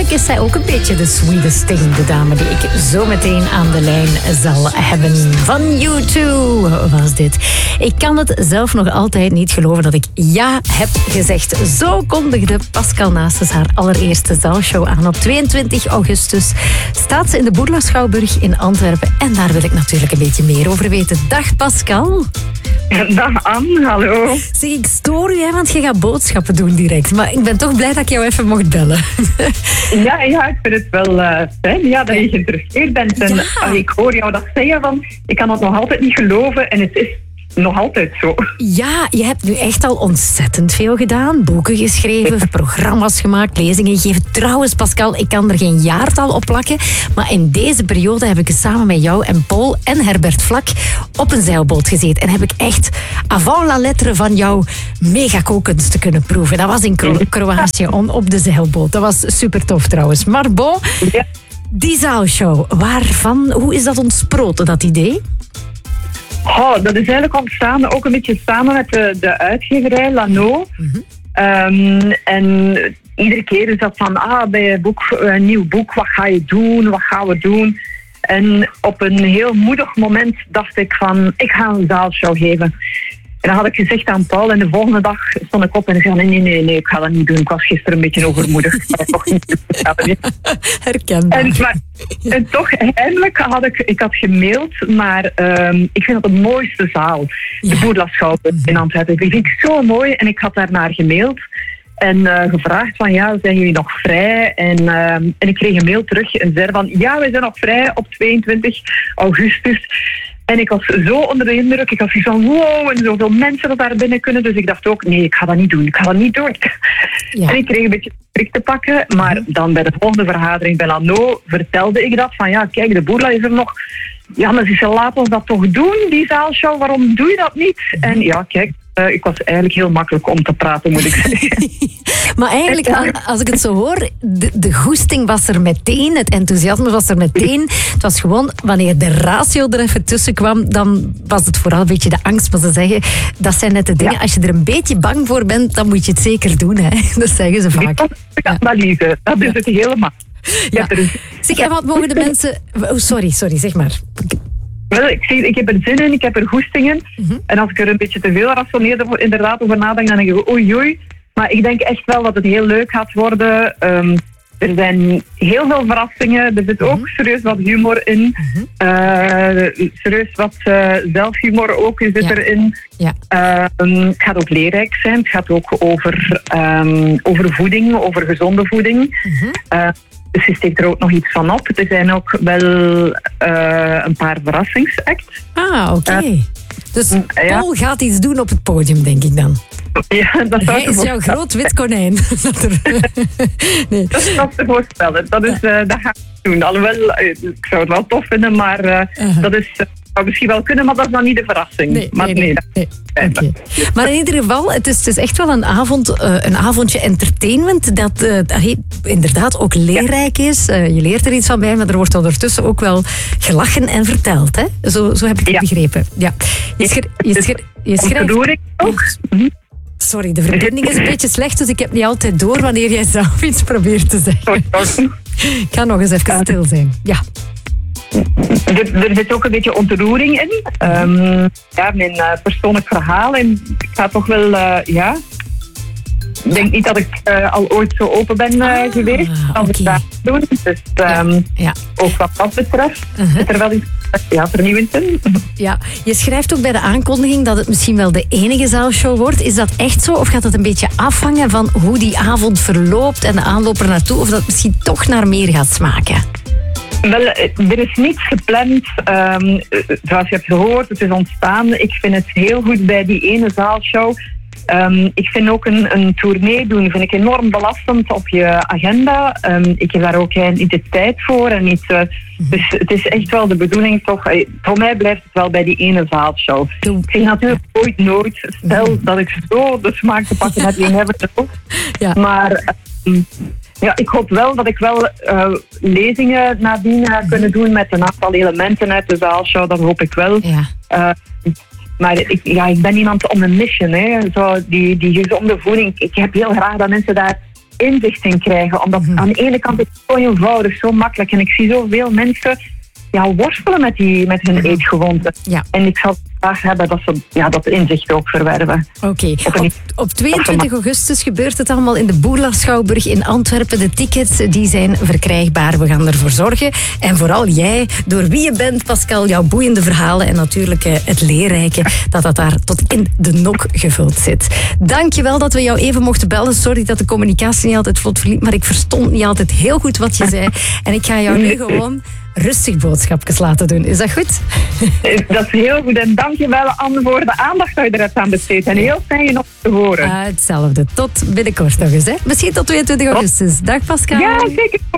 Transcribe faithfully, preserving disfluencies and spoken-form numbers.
eigenlijk is zij ook een beetje de sweetest thing, de dame die ik zo meteen aan de lijn zal hebben. Van U twee was dit. Ik kan het zelf nog altijd niet geloven dat ik ja heb gezegd. Zo kondigde Pascal Naessens haar allereerste zaalshow aan. Op tweeëntwintig augustus staat ze in de Boerla Schouwburg in Antwerpen. En daar wil ik natuurlijk een beetje meer over weten. Dag Pascal. Dag Anne, hallo. Zeg, ik stoor u, hè, want je gaat boodschappen doen direct. Maar ik ben toch blij dat ik jou even mocht bellen. Ja, ja, ik vind het wel uh, fijn ja, dat je geïnteresseerd bent. En ja. uh, ik hoor jou dat zeggen van, ik kan het nog altijd niet geloven en het is nog altijd zo. Ja, je hebt nu echt al ontzettend veel gedaan. Boeken geschreven, programma's gemaakt, lezingen gegeven. Trouwens, Pascal, ik kan er geen jaartal op plakken. Maar in deze periode heb ik samen met jou en Paul en Herbert Vlak op een zeilboot gezeten. En heb ik echt avant la lettre van jouw mega-kookkunsten kunnen proeven. Dat was in Kro- Kroatië op de zeilboot. Dat was super tof trouwens. Maar bon, Ja. die zaalshow, waarvan, hoe is dat ontsproten, dat idee? Oh, dat is eigenlijk ontstaan ook een beetje samen met de, de uitgeverij Lano. Mm-hmm. Um, en iedere keer is dat van, ah, bij een, boek, een nieuw boek, wat ga je doen, wat gaan we doen? En op een heel moedig moment dacht ik van, ik ga een zaalshow geven. En dan had ik gezegd aan Paul en de volgende dag stond ik op en ik zei, nee, nee, nee, nee, ik ga dat niet doen. Ik was gisteren een beetje overmoedig. Ik ga dat toch niet doen. Herkenbaar. En, maar, en toch, eindelijk had ik, ik had gemaild, maar um, ik vind dat de mooiste zaal. De Ja. Boerla Schouwburg in Antwerpen. Die vind ik zo mooi en ik had daarnaar gemaild. En uh, gevraagd van, ja, zijn jullie nog vrij? En, uh, en ik kreeg een mail terug en zei van, ja, wij zijn nog vrij op tweeëntwintig augustus. En ik was zo onder de indruk. Ik had zoiets van, wow, en zoveel mensen dat daar binnen kunnen. Dus ik dacht ook, nee, ik ga dat niet doen. Ik ga dat niet doen. Ja. En ik kreeg een beetje schrik te pakken. Maar dan bij de volgende vergadering bij Lano vertelde ik dat. Van ja, kijk, de Boerla is er nog. Ja, maar ze zei, laat ons dat toch doen, die zaalshow. Waarom doe je dat niet? En ja, kijk, uh, ik was eigenlijk heel makkelijk om te praten, moet ik zeggen. Maar eigenlijk, a- als ik het zo hoor, de, de goesting was er meteen, het enthousiasme was er meteen. Het was gewoon, wanneer de ratio er even tussen kwam, dan was het vooral een beetje de angst. Maar ze zeggen, dat zijn net de dingen, Ja. als je er een beetje bang voor bent, dan moet je het zeker doen. Hè? Dat zeggen ze vaak. Die analyse, dat is het helemaal. Ja. Ja, er is- Zeg, en wat mogen de mensen... Oh, sorry, sorry, zeg maar. Wel, ik, zeg, ik heb er zin in, ik heb er goestingen. Mm-hmm. En als ik er een beetje te veel rationeerder inderdaad over nadenk, dan denk ik oei oei. Maar ik denk echt wel dat het heel leuk gaat worden. Um, er zijn heel veel verrassingen. Er zit ook Mm-hmm. serieus wat humor in. Mm-hmm. Uh, serieus wat uh, zelfhumor ook zit Ja. erin. Ja. Um, het gaat ook leerrijk zijn. Het gaat ook over, um, over voeding, over gezonde voeding. Mm-hmm. Uh, dus je steekt er ook nog iets van op. Er zijn ook wel uh, een paar verrassingsacts. Ah, oké. Uh, Dus ja. Paul gaat iets doen op het podium, denk ik dan. Ja, dat zou Hij te is jouw voorstellen. groot wit konijn. Dat er- nee. Dat is dat te voorstellen. Dat, is, uh, dat ga ik doen. Alhoewel, uh, ik zou het wel tof vinden, maar uh, Uh-huh. dat is, uh, zou misschien wel kunnen, maar dat is dan niet de verrassing. Nee, maar nee, nee. dat- nee. Oké. Maar in ieder geval, het is, het is echt wel een, avond, uh, een avondje entertainment dat uh, hey, inderdaad ook leerrijk is. Uh, je leert er iets van bij, maar er wordt ondertussen ook wel gelachen en verteld. Hè? Zo, zo heb ik het Ja. begrepen. Ja. Je, schri- je, schri- je schrijft... Ontroering ook. Mhm. Sorry, de verbinding is een beetje slecht, dus ik heb niet altijd door wanneer jij zelf iets probeert te zeggen. Ik ga nog eens even stil zijn. Ja. Er, er zit ook een beetje ontroering in. Um, ja, mijn uh, persoonlijk verhaal. En ik ga toch wel, uh, ja... Ik denk niet dat ik uh, al ooit zo open ben uh, Ah, geweest als oké. ik dat doen. Dus um, Ja. ook wat dat betreft Uh-huh. is er wel iets ja, vernieuwend in. Ja, je schrijft ook bij de aankondiging dat het misschien wel de enige zaalshow wordt. Is dat echt zo? Of gaat het een beetje afhangen van hoe die avond verloopt en de aanloop er naartoe? Of dat het misschien toch naar meer gaat smaken? Wel, er is niets gepland. Um, zoals je hebt gehoord, het is ontstaan. Ik vind het heel goed bij die ene zaalshow. Um, ik vind ook een, een tournee doen vind ik enorm belastend op je agenda. Um, ik heb daar ook niet de tijd voor. En niet, uh, dus het is echt wel de bedoeling toch... Voor mij blijft het wel bij die ene zaalshow. Ik zeg natuurlijk ooit nooit. Stel dat ik zo de smaak te pakken heb, die hebben het ook. Ja. Maar... Um, Ja, ik hoop wel dat ik wel uh, lezingen nadien ga kunnen doen met een aantal elementen uit de zaalshow. Dat hoop ik wel. Ja. Uh, maar ik, ja, ik ben iemand on een mission. Hè. Zo die, die gezonde voeding. Ik heb heel graag dat mensen daar inzicht in krijgen. Omdat mm-hmm. aan de ene kant is het zo eenvoudig, zo makkelijk. En ik zie zoveel mensen ja, worstelen met, die, met hun mm-hmm. eetgewoonten. Ja. En ik zou graag hebben dat ze ja, dat inzicht ook verwerven. Oké. Okay. Op, op tweeëntwintig augustus gebeurt het allemaal in de Boerla Schouwburg in Antwerpen. De tickets die zijn verkrijgbaar. We gaan ervoor zorgen. En vooral jij, door wie je bent, Pascal, jouw boeiende verhalen en natuurlijk uh, het leerrijke, dat dat daar tot in de nok gevuld zit. Dankjewel dat we jou even mochten bellen. Sorry dat de communicatie niet altijd vlot verliep, maar ik verstond niet altijd heel goed wat je zei. En ik ga jou nu gewoon rustig boodschapjes laten doen. Is dat goed? Dat is heel goed. En dankjewel, Anne, voor de aandacht dat je er hebt aan besteed. En heel fijn je nog te horen. Uh, hetzelfde. Tot binnenkort nog eens. Hè? Misschien tot tweeëntwintig augustus. Dag, Pascal. Ja, zeker.